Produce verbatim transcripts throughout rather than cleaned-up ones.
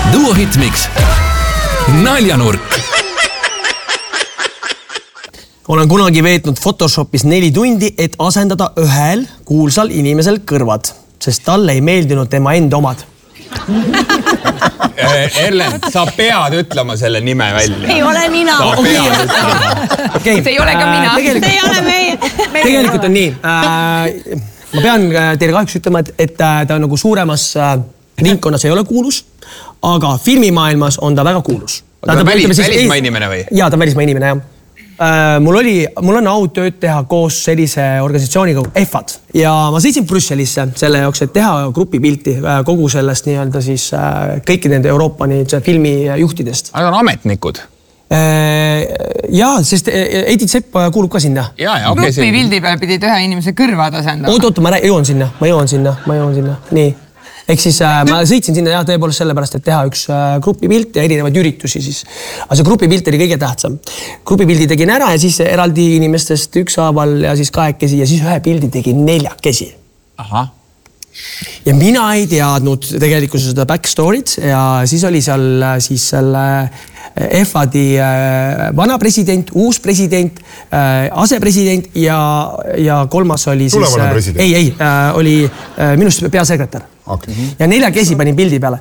Duo Hitmix. Naljanurk. Olen kunagi veetnud Photoshopis neli tundi, et asendada ühel kuulsal inimesel kõrvad, sest talle ei meeldinud tema enda omad. Erlen, sa pead ütlema selle nime välja. Ei ole mina. Sa pead ütlema. Okay. See ei ole ka mina. Tegelikult, see ei ole meie. Tegelikult on nii. Äh, ma pean teile kahjuks ütlema, et, et ta on nagu suuremas äh, ringkonnas ei ole kuulus, aga filmimaailmas on ta väga kuulus. Ta on välis, välismaa inimene või? Jaa, ta on välismaa inimene, jah. Uh, mul oli, mul on au tööd teha koos sellise organisatsiooniga F A D ja ma sõitsin Brüsselisse selle jaoks, et teha grupipilti kogu sellest nii-öelda siis uh, kõiki nende Euroopa nii filmijuhtidest. Aga on ametnikud? Uh, jaa, sest Edith Sepp kuulub ka sinna. Jaa, ja okei. Okay, grupipildi peal pidid ühe inimese kõrvad asendama. Oot, oot, ma jõuan sinna, ma jõuan sinna, ma jõuan sinna. Nii. Ehk siis äh, ma sõitsin sinna jah, tõepoolest sellepärast, et teha üks äh, grupipilt ja erinevaid üritusi siis. Aga see grupipilt oli kõige tähtsam. Grupipildi tegin ära ja siis eraldi inimestest ükshaaval ja siis kahekesi ja siis ühe pildi tegin neljakesi. Aha. Ja mina ei teadnud tegelikult seda backstory't ja siis oli seal siis selle F A D-i vana president, uus president, asepresident ja, ja kolmas oli siis... Tulevane president. Ei, ei, oli minust peasekretär. Okay. Ja neljakesi panin pildi peale.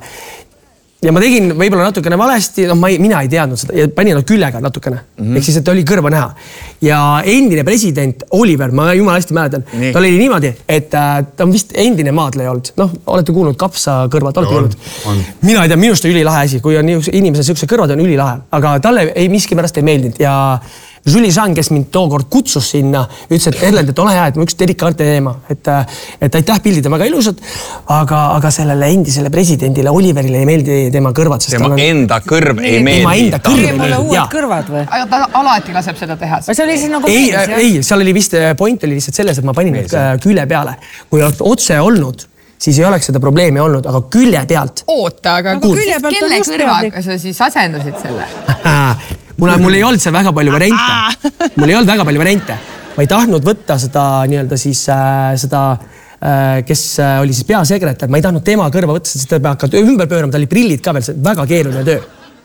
Ja ma tegin võib-olla natukene valesti, no ma ei, mina ei teadnud seda ja panin küllega natukene. Mm-hmm. Ehk siis, et oli kõrva näha. Ja endine president Oliver, ma jumala hästi mäletan, nii. Ta oli niimoodi, et ta on vist endine maadleja olnud. Noh, olete kuulnud kapsa kõrvad, olete kuulnud? Mina ei tea, minust on ülilahe asi, kui on inimesel siukse kõrvad on ülilahe, aga talle ei miski pärast ei meeldinud ja Julie Jean, kes mind tookord kutsus sinna, ütles, et Erlend, et ole hea, et ma üks delikaarte teema, et, et aitäh pildid on väga ilusad, aga, aga sellele endisele presidendile Oliverile ei meeldi tema kõrvad. Tema on, enda kõrv ei meeldi. Tema enda kõrv ei meeldi. Uued kõrvad või? Aga ta alati laseb seda teha. See oli siis nagu ei, ei, seal oli vist point oli lihtsalt selles, et ma panin need külje peale. Kui oleks otse olnud, siis ei oleks seda probleemi olnud, aga külje pealt. Oota, aga kelle kõrvaga sa siis asendusid selle? Mul, mul ei olnud seal väga palju variante. Mul ei olnud väga palju variante. Ma ei tahtnud võtta seda nii-öelda siis äh, seda, äh, kes oli siis peasekretär. Ma ei tahtnud tema kõrva võtta, sest ta peab hakata ümber pöörama. Ta oli prillid ka veel, see väga keeruline töö.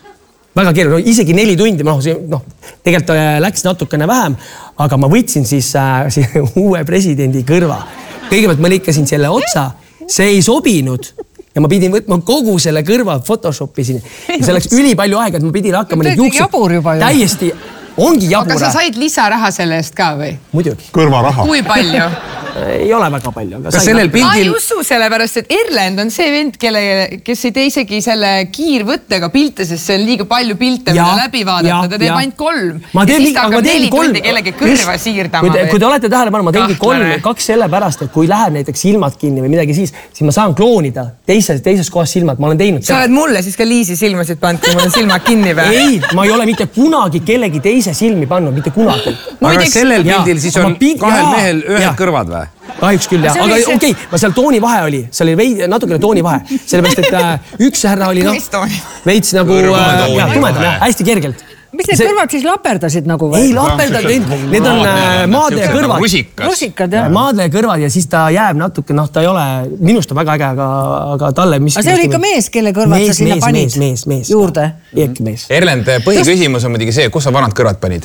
Väga keeruline, no, isegi neli tundi. No, no, tegelikult läks natukene vähem, aga ma võtsin siis äh, uue presidendi kõrva. Kõigepealt ma lõikasin selle otsa. See ei sobinud. Ja ma pidin võtma kogu selle kõrva Photoshopisin. Ja see läks üli palju aega, et ma pidin hakkama need juuksed. Jabur juba ju. Täiesti, ongi jabur. Aga sa said lisaraha selle eest ka või? Muidugi. Kõrvaraha. Kui palju? Ei ole väga palju. Aga kas sellel pildil... Ma ei usu sellepärast, et Erlend on see vend, kelle, kes ei tee isegi selle kiirvõttega pilte, sest see on liiga palju pilte, mida läbi vaadata. Ta teeb ainult kolm. Ja siis ta hakkab neli tundi kellegi kõrva siirdama. Kui te, kui te olete tähele pannud, ma teengi kolm, kaks selle pärast, et kui läheb näiteks silmad kinni või midagi siis, siis ma saan kloonida teises, teises kohas silmad. Ma olen teinud. Sa oled mulle siis ka Liisi silmasid pannud, kui mul on silmad kinni või? Ei, ma ei ole mitte kunagi kellegi teise silmi pannud, mitte kunagi. Aga sellel pildil siis on kahel mehel ühed kõrvad või? Kahjuks küll, jah. Aga okei, okay, ma seal tooni vahe oli. Seal oli veid, natukene tooni vahe. Sellepärast, et äh, üks härra oli no, veits nagu äh, ja, tumedam, jah, hästi kergelt. Mis need see... kõrvad siis laperdasid nagu või? Ei laperdanud, need on äh, maadleja kõrvad. Rusikad, jah. Maadleja kõrvad ja siis ta jääb natuke, noh, ta ei ole, minust on väga äge, aga, aga talle... Mis, aga see oli ikka mees, kelle kõrvad mees, sa sinna mees, panid mees, mees, mees, juurde? Ikka mees. Erlend, põhiküsimus on muidugi see, kus sa vanad kõrvad panid?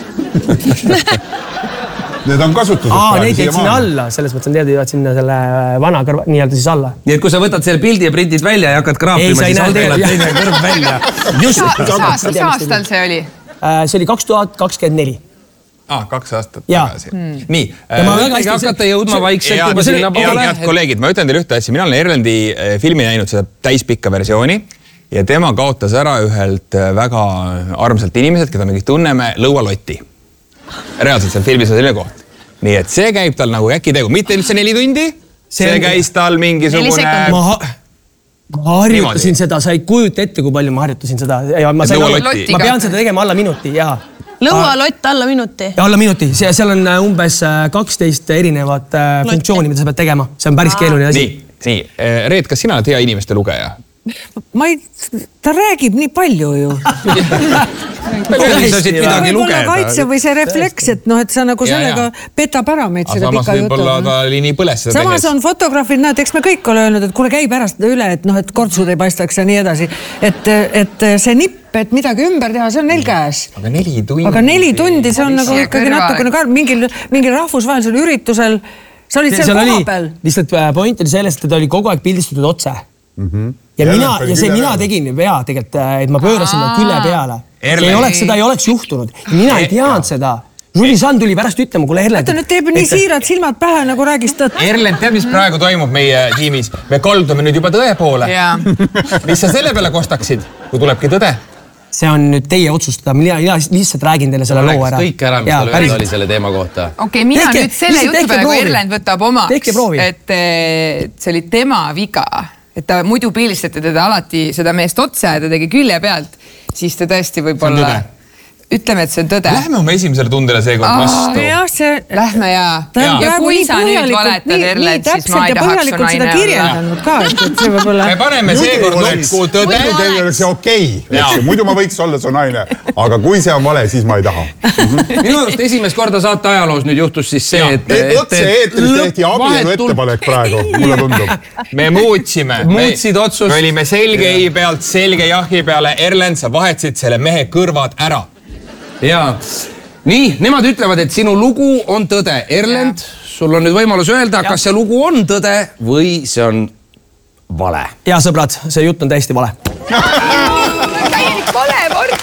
Need on kasutused. Aa, neid jäid sinna alla, selles mõttes on teada, jõuad sinna selle vana kõrva, nii-öelda siis alla. Nii et kui sa võtad selle pildi ja printid välja ja hakkad kraapima, siis on teile teine kõrv välja. Just, mis aastal see oli? See oli kaks tuhat kakskümmend neli. Ah, kaks aastat tagasi. Nii, võtagi hakata jõudma vaikselt juba sinna poole. Head kolleegid, ma ütlen teile ühte asja. Mina olen Erlendi filmi näinud seda täispikka versiooni ja tema kaotas ära ühelt väga armsalt inimesed, keda me kõik tunneme, lõualotti. Reaalselt seal filmis on selline koht. Nii et see käib tal nagu äkki tegu. Mitte üldse neli tundi, see käis tal mingisugune... Ma, ma harjutasin seda, sa ei kujuta ette, kui palju ma harjutasin seda. Ja ma, sain, ma pean seda tegema alla minuti, jah. Lõualott alla minuti? Ja alla minuti. Seal on umbes kaksteist erinevat funktsiooni, mida sa pead tegema. See on päris keeluline asi. Nii, nii. Reet, kas sina oled hea inimeste lugeja? ma ei, ta räägib nii palju ju. Võib-olla kaitse või see refleks, et noh, et sa nagu sellega petab ära meid selle pika jutu. Samas võib-olla ta oli nii põles seda tehes. Samas on fotograafid, näed, eks me kõik ole öelnud, et kuule, käi pärast üle, et noh, et kortsud ei paistaks ja nii edasi. Et, et see nipp, et midagi ümber teha, see on neil käes. Aga neli tundi. Aga neli tundi, see on nagu ikkagi natukene ka mingil, mingil rahvusvahelisel üritusel. Sa olid seal koha peal. Lihtsalt point oli sellest, et ta oli kogu aeg pildistatud otse. Ja, mina, ja see mina tegin vea tegelikult, et ma pöörasin ta külle peale. Ei oleks, seda ei oleks juhtunud. Mina ei teadnud seda. Nulisand tuli pärast ütlema, kuule Erlend. Vaata, nüüd teeb nii siirad silmad pähe, nagu räägis ta. Erlend, tead, mis praegu toimub meie tiimis? Me kaldume nüüd juba tõe poole. Mis sa selle peale kostaksid, kui tulebki tõde? See on nüüd teie otsustada. Mina lihtsalt räägin teile selle loo ära. Kõik ära, mis tal öelda oli selle teema kohta. Okei, mina nüüd selle jutu peale, kui Erlend võtab omaks, et see oli tema viga. Et ta muidu piilistati teda alati seda meest otsa ja ta tegi külje pealt, siis ta tõesti võib olla... Ütleme, et see on tõde. Lähme oma esimesele tundele seekord vastu. Jah, see... Lähme ja. Ja kui sa nüüd valetad Erlend, siis ma ei tahaks su naine olla. Ka, see olla... Me paneme seekord lõppu tõde. Muidu teil oleks see okei. Muidu ma võiks olla su naine. Aga kui see on vale, siis ma ei taha. Minu arust esimest korda saate ajaloos nüüd juhtus siis see, et... Otse eetris tehti abielu ettepanek praegu, mulle tundub. Me muutsime. Muutsid otsust. Me olime selge ei pealt, selge jahi peale. Erlend, sa vahetsid selle mehe kõrvad ära. Jaa, nii, nemad ütlevad, et sinu lugu on tõde. Erlend, sul on nüüd võimalus öelda, kas see lugu on tõde või see on vale. Ja sõbrad, see jutt on täiesti vale. Täielik vale, Mart!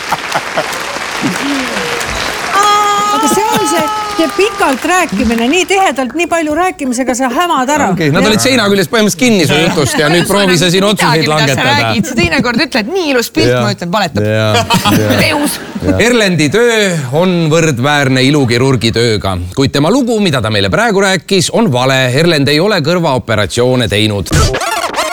Aga see on see, see pikalt rääkimine, nii tihedalt, nii palju rääkimisega sa hämad ära. Okay, nad olid seina küljes põhimõtteliselt kinni su jutust ja nüüd proovi sa siin otsuseid langetada. Sa teinekord ütled nii ilus pilt, ma ütlen, valetab. Teus. Erlendi töö on võrdväärne ilukirurgi tööga, kuid tema lugu, mida ta meile praegu rääkis, on vale. Erlend ei ole kõrvaoperatsioone teinud.